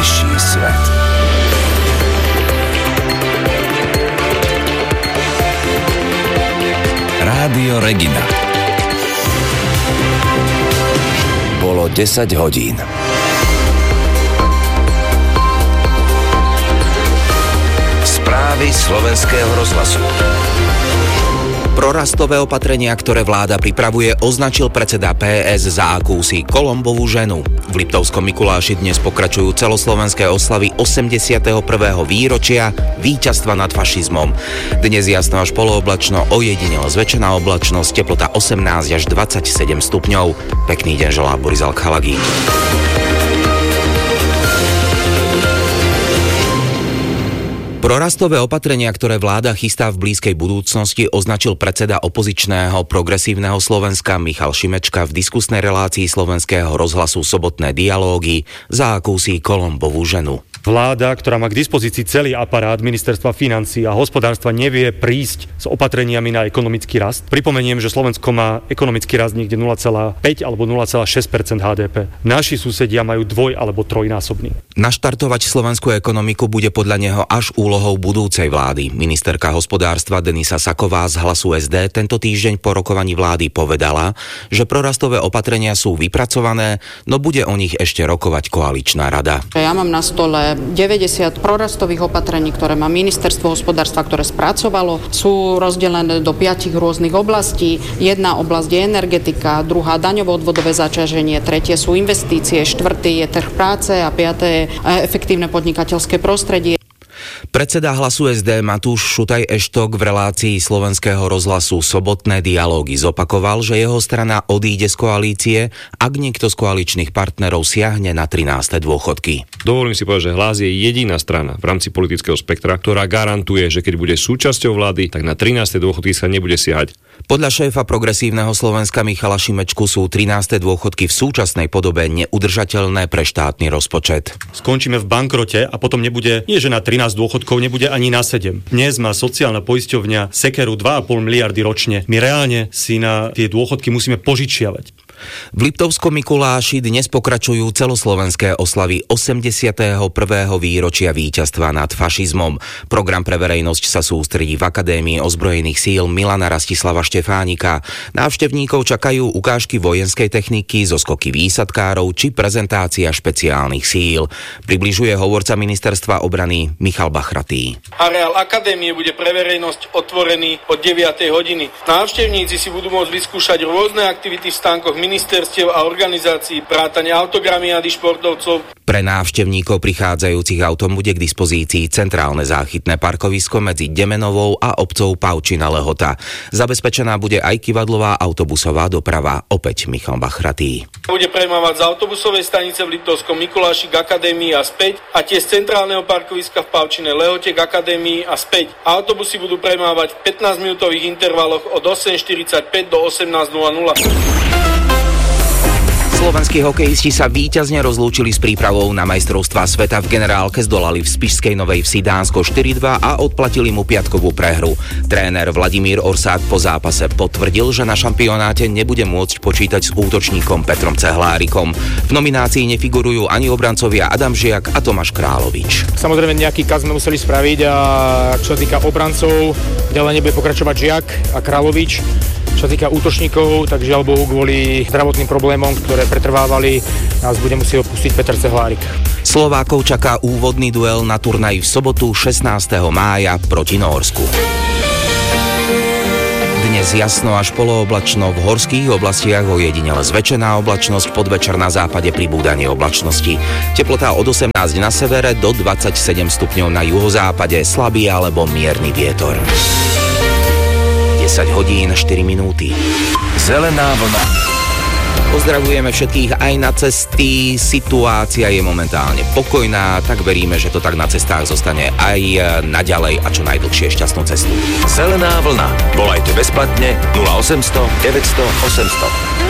Najbližší svet. Rádio Regina. Bolo 10 hodín. Správy slovenského rozhlasu. Prorastové opatrenia, ktoré vláda pripravuje, označil predseda PS za akúsi Kolombovú ženu. V Liptovskom Mikuláši dnes pokračujú celoslovenské oslavy 81. výročia víťazstva nad fašizmom. Dnes jasno až polooblačno, ojedinele zväčšená oblačnosť, teplota 18 až 27 stupňov. Pekný deň želá Boris Alchalagí. Prorastové opatrenia, ktoré vláda chystá v blízkej budúcnosti, označil predseda opozičného Progresívneho Slovenska Michal Šimečka v diskusnej relácii slovenského rozhlasu Sobotné dialógy za akúsi Kolombovú ženu. Vláda, ktorá má k dispozícii celý aparát ministerstva financií a hospodárstva, nevie prísť s opatreniami na ekonomický rast. Pripomeniem, že Slovensko má ekonomický rast niekde 0,5 alebo 0,6% HDP. Naši susedia majú dvoj- alebo trojnásobný. Naštartovať slovenskú ekonomiku bude podľa neho až úlohou budúcej vlády. Ministerka hospodárstva Denisa Saková z Hlasu SD tento týždeň po rokovaní vlády povedala, že prorastové opatrenia sú vypracované, no bude o nich ešte rokovať koaličná rada. Ja mám na stole 90 prorastových opatrení, ktoré má ministerstvo hospodárstva, ktoré spracovalo. Sú rozdelené do 5 rôznych oblastí. Jedna oblasť je energetika, druhá daňovo-odvodové zaťaženie, tretie sú investície, štvrtý je trh práce a piaté je efektívne podnikateľské prostredie. Predseda Hlasu SD Matúš Šutaj-Eštok v relácii slovenského rozhlasu Sobotné dialógy zopakoval, že jeho strana odíde z koalície, ak niekto z koaličných partnerov siahne na 13. dôchodky. Dovolím si povedať, že Hlas je jediná strana v rámci politického spektra, ktorá garantuje, že keď bude súčasťou vlády, tak na 13. dôchodky sa nebude siahať. Podľa šéfa Progresívneho Slovenska Michala Šimečku sú 13. dôchodky v súčasnej podobe neudržateľné pre štátny rozpočet. Skončíme v bankrote a potom nebude, nie že na 13 dôchodkov, nebude ani na 7. Dnes má sociálna poisťovňa sekeru 2,5 miliardy ročne. My reálne si na tie dôchodky musíme požičiavať. V Liptovskom Mikuláši dnes pokračujú celoslovenské oslavy 81. výročia víťazstva nad fašizmom. Program pre verejnosť sa sústredí v Akadémii ozbrojených síl Milana Rastislava Štefánika. Návštevníkov čakajú ukážky vojenskej techniky, zoskoky výsadkárov či prezentácia špeciálnych síl. Približuje hovorca ministerstva obrany Michal Bachratý. Areál Akadémie bude pre verejnosť otvorený od 9. hodiny. Návštevníci si budú môcť vyskúšať rôzne aktivity v stánkoch ministerstiev a organizácií, vrátane autogramiády športovcov. Pre návštevníkov prichádzajúcich autom bude k dispozícii centrálne záchytné parkovisko medzi Demenovou a obcov Paučina Lehota. Zabezpečená bude aj kivadlová autobusová doprava. Opäť Michal Bachratý. Bude premávať z autobusovej stanice v Liptovskom Mikuláši k Akadémii a späť a tiež z centrálneho parkoviska v Paučine Lehote k Akadémii a späť. Autobusy budú premávať v 15-minútových intervaloch od 8:45 do 18:00. Slovenskí hokejisti sa víťazne rozlúčili s prípravou na majstrovstvá sveta v generálke, zdolali v Spišskej Novej Vsi Dánsko 4-2 a odplatili mu piatkovú prehru. Tréner Vladimír Orsák po zápase potvrdil, že na šampionáte nebude môcť počítať s útočníkom Petrom Cehlárikom. V nominácii nefigurujú ani obrancovia Adam Žiak a Tomáš Královič. Samozrejme nejaký kaz sme museli spraviť a čo sa týka obrancov, ďalej nebude pokračovať Žiak a Královič. Čo sa týka útočníkov, tak žiaľ Bohu kvôli zdravotným problémom, ktoré pretrvávali, nás bude musieť opustiť Petr Cehlárik. Slovákov čaká úvodný duel na turnaji v sobotu 16. mája proti Nórsku. Dnes jasno až polooblačno, v horských oblastiach ojedinele zväčšená oblačnosť, podvečer na západe pribúdanie oblačnosti. Teplota od 18 na severe do 27 stupňov na juhozápade, slabý alebo mierny vietor. 10 hodín 4 minúty. Zelená vlna. Pozdravujeme všetkých aj na cesty. Situácia je momentálne pokojná, tak veríme, že to tak na cestách zostane aj naďalej a čo najdlhšie. Šťastnú cestu. Zelená vlna. Volajte bezplatne 0800 900 800.